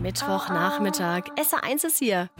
Mittwochnachmittag. SR1 ist hier.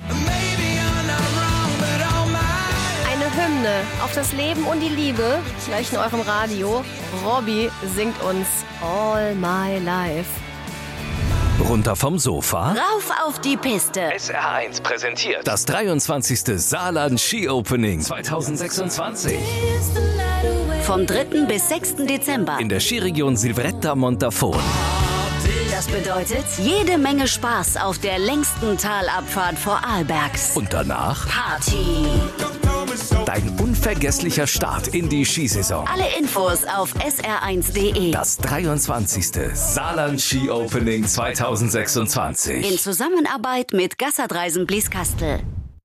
Eine Hymne auf das Leben und die Liebe, gleich in eurem Radio. Robbie singt uns All My Life. Runter vom Sofa. Rauf auf die Piste. SR1 präsentiert das 23. Saarland Ski Opening 2026. Vom 3. bis 6. Dezember. In der Skiregion Silvretta Montafon. Das bedeutet jede Menge Spaß auf der längsten Talabfahrt vor Arlbergs. Und danach Party. dein unvergesslicher Start in die Skisaison. Alle Infos auf sr1.de. Das 23. Saarland Ski Opening 2026. In Zusammenarbeit mit Gassadreisen Blieskastel.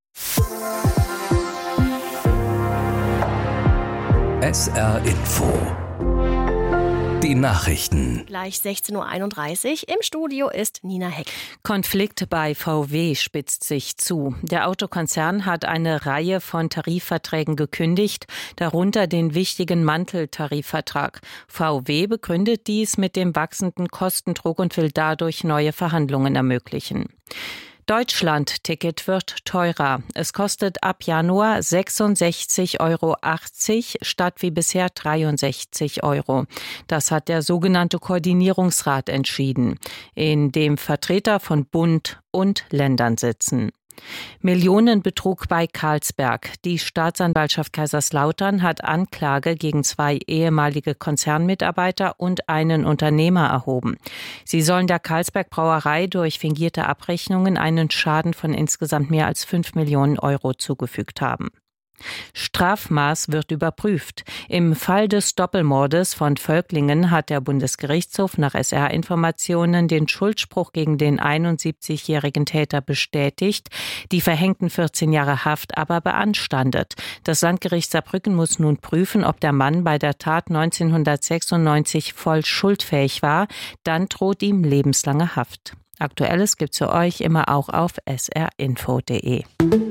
SR Info. Die Nachrichten. Gleich 16.31 Uhr. Im Studio ist Nina Heck. Konflikt bei VW spitzt sich zu. Der Autokonzern hat eine Reihe von Tarifverträgen gekündigt, darunter den wichtigen Manteltarifvertrag. VW begründet dies mit dem wachsenden Kostendruck und will dadurch neue Verhandlungen ermöglichen. Deutschland-Ticket wird teurer. Es kostet ab Januar 66,80 Euro statt wie bisher 63 Euro. Das hat der sogenannte Koordinierungsrat entschieden, in dem Vertreter von Bund und Ländern sitzen. Millionenbetrug bei Carlsberg. Die Staatsanwaltschaft Kaiserslautern hat Anklage gegen 2 ehemalige Konzernmitarbeiter und einen Unternehmer erhoben. Sie sollen der Carlsberg Brauerei durch fingierte Abrechnungen einen Schaden von insgesamt mehr als 5 Millionen Euro zugefügt haben. Strafmaß wird überprüft. Im Fall des Doppelmordes von Völklingen hat der Bundesgerichtshof nach SR-Informationen den Schuldspruch gegen den 71-jährigen Täter bestätigt, die verhängten 14 Jahre Haft aber beanstandet. Das Landgericht Saarbrücken muss nun prüfen, ob der Mann bei der Tat 1996 voll schuldfähig war. Dann droht ihm lebenslange Haft. Aktuelles gibt's für euch immer auch auf srinfo.de.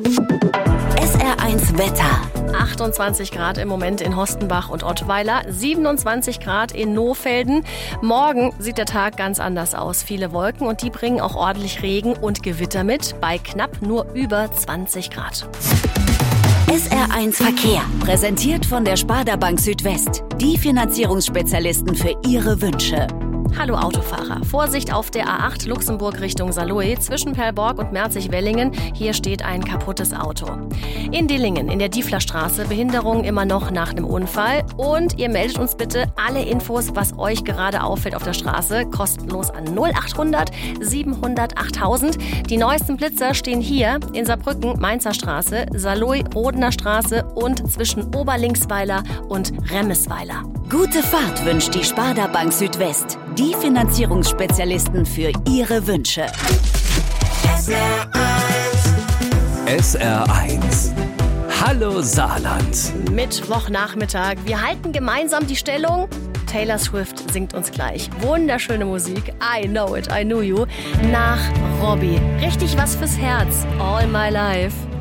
SR1 Wetter. 28 Grad im Moment in Hostenbach und Ottweiler, 27 Grad in Nohfelden. Morgen sieht der Tag ganz anders aus. Viele Wolken und die bringen auch ordentlich Regen und Gewitter mit, bei knapp nur über 20 Grad. SR1 Verkehr, präsentiert von der Sparda Bank Südwest. Die Finanzierungsspezialisten für Ihre Wünsche. Hallo Autofahrer. Vorsicht auf der A8 Luxemburg Richtung Saarlouis zwischen Perlborg und Merzig-Wellingen. Hier steht ein kaputtes Auto. In Dillingen in der Dieflerstraße Behinderung immer noch nach einem Unfall. Und ihr meldet uns bitte alle Infos, was euch gerade auffällt auf der Straße, kostenlos an 0800 700 8000. Die neuesten Blitzer stehen hier in Saarbrücken, Mainzer Straße, Saarlouis, Rodener Straße und zwischen Oberlinksweiler und Remmesweiler. Gute Fahrt wünscht die Sparda Bank Südwest. Die Finanzierungsspezialisten für Ihre Wünsche. SR1. Hallo Saarland. Mittwochnachmittag. Wir halten gemeinsam die Stellung. Taylor Swift singt uns gleich. Wunderschöne Musik. I Know It, I Knew You. Nach Robbie. Richtig was fürs Herz. All My Life.